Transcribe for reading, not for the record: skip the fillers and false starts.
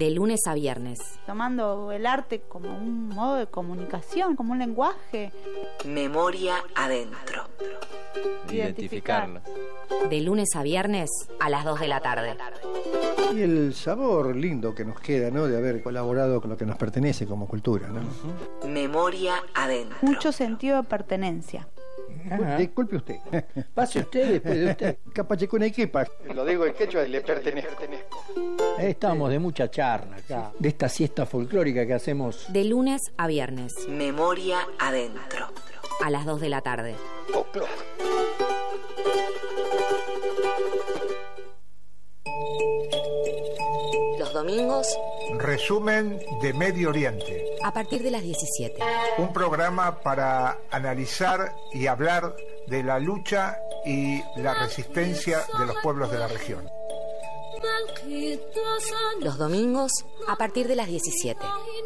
De lunes a viernes. Tomando el arte como un modo de comunicación, como un lenguaje. Memoria adentro. Identificarla. De lunes a viernes a las 2 de la tarde. Y el sabor lindo que nos queda, ¿no? De haber colaborado con lo que nos pertenece como cultura, ¿no? Memoria adentro. Mucho sentido de pertenencia. Ajá. Disculpe usted. Pase usted después de usted. Capachecunequipa. Lo digo en quechua, le pertenezco. Estamos de mucha charla acá, de esta siesta folclórica que hacemos. De lunes a viernes. Memoria adentro. A las 2 de la tarde. Los domingos. Resumen de Medio Oriente. A partir de las 17. Un programa para analizar y hablar de la lucha y la resistencia de los pueblos de la región. Los domingos a partir de las 17.